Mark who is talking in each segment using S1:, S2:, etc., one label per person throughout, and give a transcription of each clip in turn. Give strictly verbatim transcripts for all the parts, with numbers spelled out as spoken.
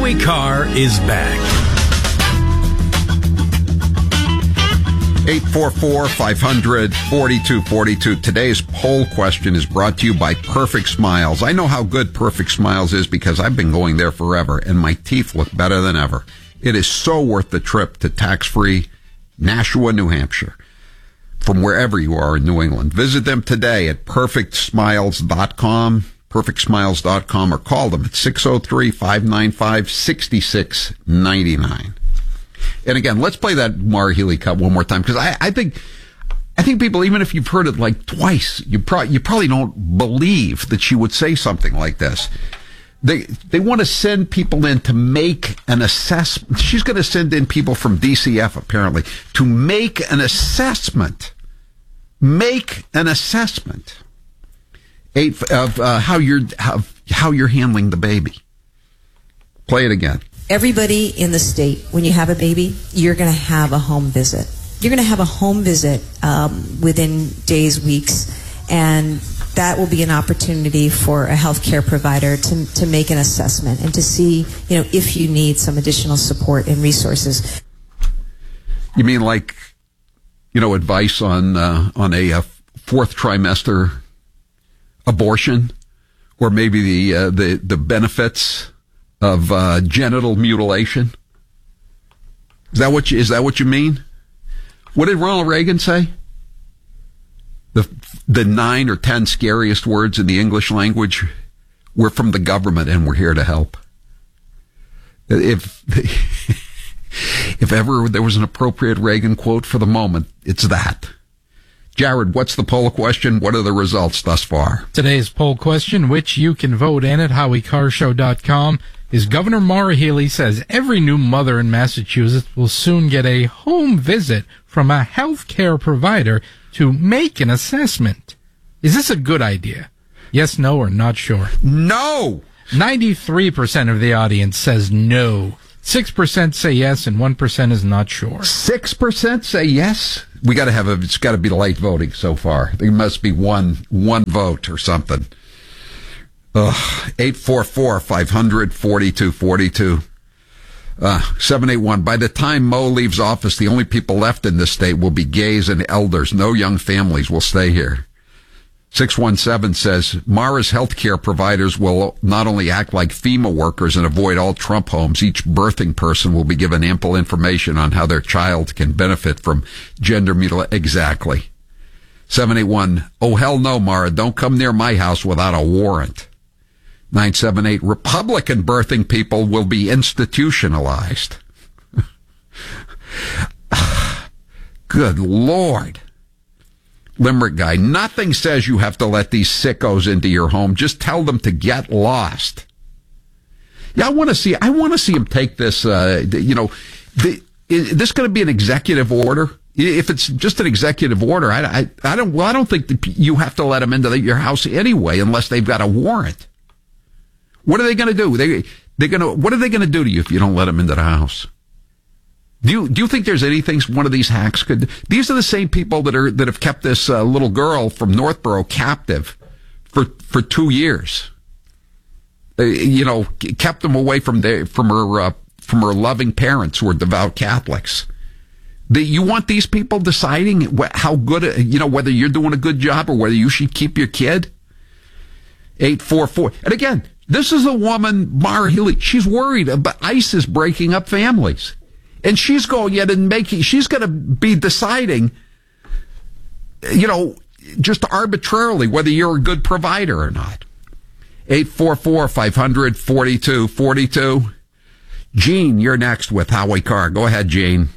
S1: Howie Carr is back.
S2: eight four four, five hundred, forty-two forty-two. Today's poll question is brought to you by Perfect Smiles. I know how good Perfect Smiles is because I've been going there forever, and my teeth look better than ever. It is so worth the trip to tax-free Nashua, New Hampshire, from wherever you are in New England. Visit them today at perfect smiles dot com, perfect smiles dot com, or call them at six oh three, five nine five, six six nine nine. And again, let's play that Maura Healey cut one more time, because I, I think, I think people, even if you've heard it like twice, you probably, you probably don't believe that she would say something like this. They, they want to send people in to make an assessment. She's going to send in people from D C F, apparently, to make an assessment. Make an assessment. Eight, of, uh, how you're, how, how you're handling the baby. Play it again.
S3: Everybody in the state, when you have a baby, you're going to have a home visit. You're going to have a home visit um, within days, weeks, and that will be an opportunity for a healthcare provider to to make an assessment and to see, you know, if you need some additional support and resources.
S2: You mean like, you know, advice on uh, on a, a fourth trimester abortion, or maybe the uh, the the benefits of uh, genital mutilation? Is that what you, is that what you mean? What did Ronald Reagan say? The the nine or ten scariest words in the English language: "We're from the government and we're here to help." If if ever there was an appropriate Reagan quote for the moment, it's that. Jared, what's the poll question? What are the results thus far?
S4: Today's poll question, which you can vote in at howie carr show dot com, is Governor Maura Healey says every new mother in Massachusetts will soon get a home visit from a health care provider to make an assessment. Is this a good idea? Yes, no, or not sure?
S2: No!
S4: ninety-three percent of the audience says no. six percent say yes, and one percent is not sure.
S2: six percent say yes? We got to have a, it's got to be light voting so far. There must be one, one vote or something. Ugh. eight four four, five hundred, forty-two forty-two. Uh, seven eight one. By the time Mo leaves office, the only people left in this state will be gays and elders. No young families will stay here. six one seven says, Mara's healthcare providers will not only act like FEMA workers and avoid all Trump homes, each birthing person will be given ample information on how their child can benefit from gender mutilation. Exactly. seven eight one. Oh, hell no, Mara. Don't come near my house without a warrant. nine seven eight. Republican birthing people will be institutionalized. Good Lord. Limerick guy, nothing says you have to let these sickos into your home. Just tell them to get lost. Yeah, I want to see, I want to see him take this, uh, you know, the, is this going to be an executive order? If it's just an executive order, I, I, I don't, well, I don't think that you have to let them into the, your house anyway, unless they've got a warrant. What are they going to do? They, they're going to, what are they going to do to you if you don't let them into the house? Do you, do you think there's anything one of these hacks could, these are the same people that are, that have kept this uh, little girl from Northborough captive for, for two years. Uh, you know, kept them away from their, from her, uh, from her loving parents who are devout Catholics. The, you want these people deciding wh- how good, you know, whether you're doing a good job or whether you should keep your kid? eight four four. And again, this is a woman, Maura Healey, she's worried about ISIS breaking up families. And she's going in and making, she's going to be deciding, you know, just arbitrarily whether you're a good provider or not. eight four four, five hundred, forty-two forty-two. Gene, you're next with Howie Carr. Go ahead, Gene.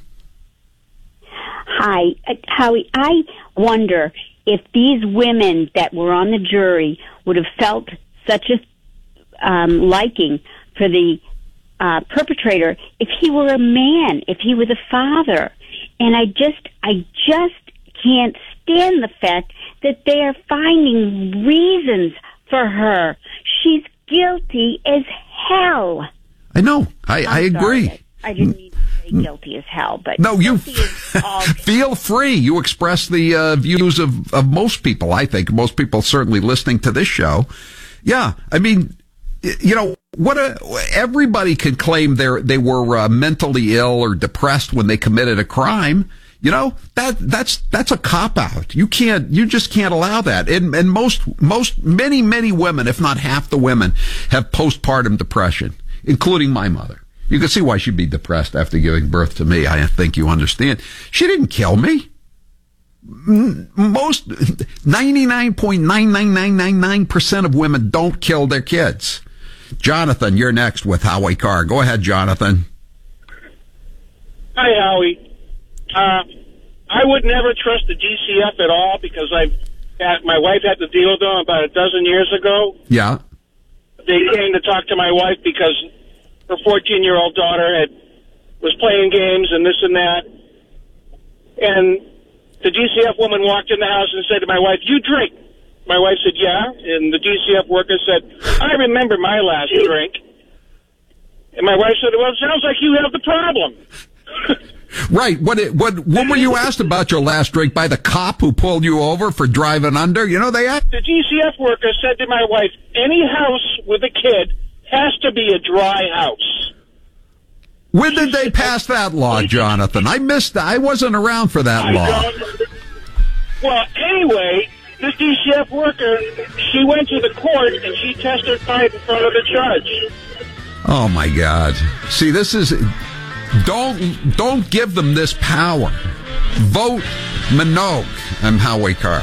S5: Hi, uh, Howie. I wonder if these women that were on the jury would have felt such a um, liking for the Uh, perpetrator if he were a man, if he was a father. And I just, I just can't stand the fact that they are finding reasons for her. She's guilty as hell.
S2: I know. I, I agree.
S5: Sorry, I, I didn't mean to say guilty as hell, but
S2: no, you
S5: all
S2: feel free. You express the uh, views of, of most people, I think. Most people certainly listening to this show. Yeah, I mean, you know, What a, everybody can claim they they were uh, mentally ill or depressed when they committed a crime. You know, that, that's, that's a cop-out. You can't, you just can't allow that. And, and most, most, many, many women, if not half the women, have postpartum depression, including my mother. You can see why she'd be depressed after giving birth to me. I think you understand. She didn't kill me. Most, ninety-nine point nine nine nine nine nine percent of women don't kill their kids. Jonathan, you're next with Howie Carr. Go ahead, Jonathan.
S1: Hi, Howie. Uh, I would never trust the D C F at all because I've had, my wife had to deal with them about a dozen years ago.
S2: Yeah.
S1: They came to talk to my wife because her fourteen-year-old daughter had was playing games and this and that. And the D C F woman walked in the house and said to my wife, "You drink." My wife said, "Yeah." And the D C F worker said, "I remember my last drink." And my wife said, "Well, it sounds like you have the problem."
S2: Right. What, it, what, what were you asked about your last drink by the cop who pulled you over for driving under? You know, they asked.
S1: The D C F worker said to my wife, "Any house with a kid has to be a dry house."
S2: When did they pass that law, Jonathan? I missed that. I wasn't around for that
S1: I
S2: law.
S1: Don't, well, anyway, this D C F worker, she went to the court and she testified in front of the judge.
S2: Oh, my God. See, this is... Don't don't give them this power. Vote Minogue. I'm Howie Carr.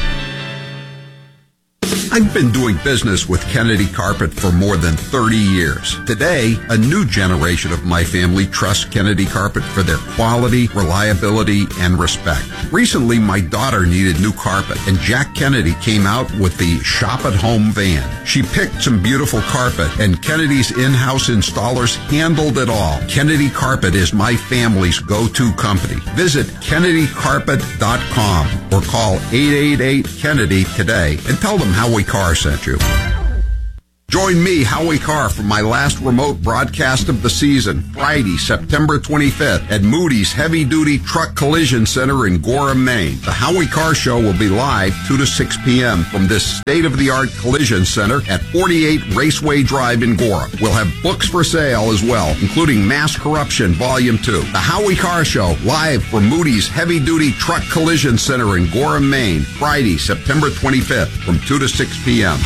S2: I've been doing business with Kennedy Carpet for more than thirty years. Today, a new generation of my family trusts Kennedy Carpet for their quality, reliability, and respect. Recently, my daughter needed new carpet, and Jack Kennedy came out with the Shop at Home van. She picked some beautiful carpet, and Kennedy's in-house installers handled it all. Kennedy Carpet is my family's go-to company. Visit Kennedy Carpet dot com or call eight eight eight Kennedy today and tell them Howie Carr sent you. Join me, Howie Carr, for my last remote broadcast of the season, Friday, September twenty-fifth, at Moody's Heavy Duty Truck Collision Center in Gorham, Maine. The Howie Carr Show will be live two to six p.m. from this state-of-the-art collision center at forty-eight Raceway Drive in Gorham. We'll have books for sale as well, including Mass Corruption Volume two. The Howie Carr Show, live from Moody's Heavy Duty Truck Collision Center in Gorham, Maine, Friday, September twenty-fifth, from two to six p.m.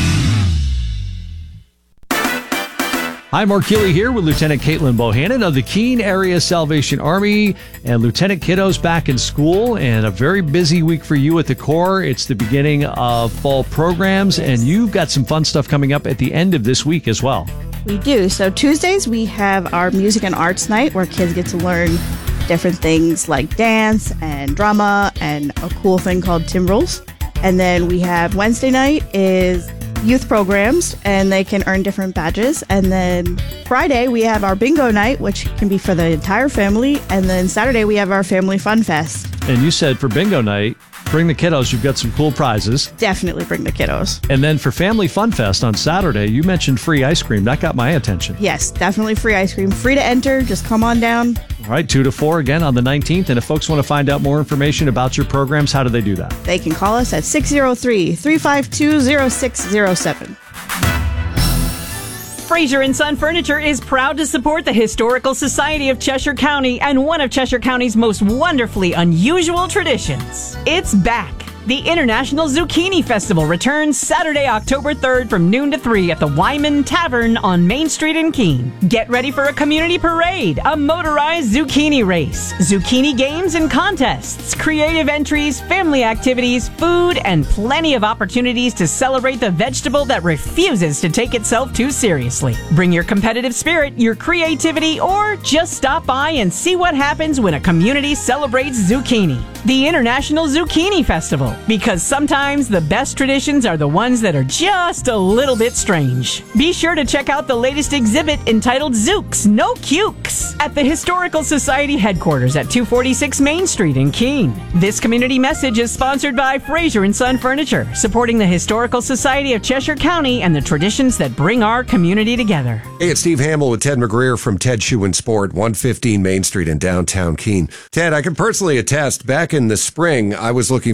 S6: Hi, Mark Gilley here with Lieutenant Caitlin Bohannon of the Keene Area Salvation Army, and Lieutenant Kiddo's back in school and a very busy week for you at the Corps. It's the beginning of fall programs, and you've got some fun stuff coming up at the end of this week as well.
S7: We do. So Tuesdays we have our music and arts night where kids get to learn different things like dance and drama and a cool thing called timbrels. And then we have Wednesday night is youth programs, and they can earn different badges. And then Friday, we have our bingo night, which can be for the entire family. And then Saturday, we have our family fun fest.
S6: And you said for bingo night, bring the kiddos. You've got some cool prizes.
S7: Definitely bring the kiddos.
S6: And then for Family Fun Fest on Saturday, you mentioned free ice cream. That got my attention.
S7: Yes, definitely free ice cream. Free to enter. Just come on down.
S6: All right, two to four again on the nineteenth. And if folks want to find out more information about your programs, how do they do that?
S7: They can call us at six oh three, three five two, oh six oh seven.
S8: Fraser and Son Furniture is proud to support the Historical Society of Cheshire County and one of Cheshire County's most wonderfully unusual traditions. It's back. The International Zucchini Festival returns Saturday, October third from noon to three at the Wyman Tavern on Main Street in Keene. Get ready for a community parade, a motorized zucchini race, zucchini games and contests, creative entries, family activities, food, and plenty of opportunities to celebrate the vegetable that refuses to take itself too seriously. Bring your competitive spirit, your creativity, or just stop by and see what happens when a community celebrates zucchini. The International Zucchini Festival. Because sometimes the best traditions are the ones that are just a little bit strange. Be sure to check out the latest exhibit entitled Zooks, No Cukes at the Historical Society headquarters at two forty-six Main Street in Keene. This community message is sponsored by Fraser and Son Furniture, supporting the Historical Society of Cheshire County and the traditions that bring our community together.
S9: Hey, it's Steve Hamill with Ted McGreer from Ted Shoe and Sport, one fifteen Main Street in downtown Keene. Ted, I can personally attest, back in the spring, I was looking for a pair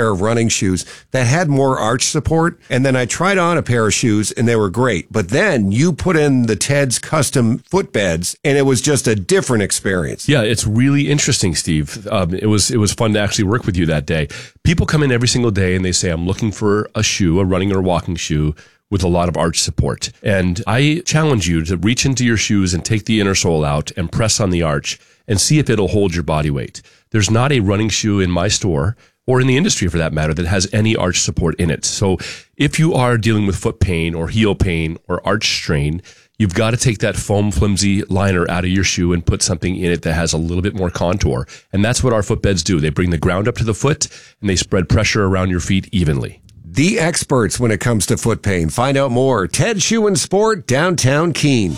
S9: pair of running shoes that had more arch support. And then I tried on a pair of shoes and they were great. But then you put in the Ted's custom footbeds and it was just a different experience.
S10: Yeah, it's really interesting, Steve. Um, it was it was fun to actually work with you that day. People come in every single day and they say, I'm looking for a shoe, a running or walking shoe with a lot of arch support. And I challenge you to reach into your shoes and take the inner sole out and press on the arch and see if it'll hold your body weight. There's not a running shoe in my store, or in the industry for that matter, that has any arch support in it. So if you are dealing with foot pain or heel pain or arch strain, you've got to take that foam flimsy liner out of your shoe and put something in it that has a little bit more contour. And that's what our footbeds do. They bring the ground up to the foot and they spread pressure around your feet evenly.
S9: The experts when it comes to foot pain. Find out more. Ted Shoe and Sport, downtown Keene.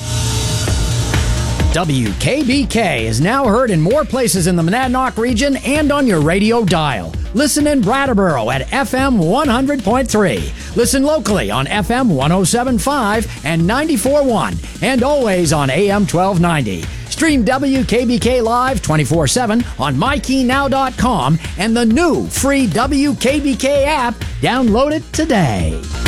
S11: W K B K is now heard in more places in the Monadnock region and on your radio dial. Listen in Brattleboro at F M one hundred point three. Listen locally on F M one oh seven point five and ninety-four point one, and always on A M twelve ninety. Stream W K B K live twenty-four seven on my key now dot com and the new free W K B K app. Download it today.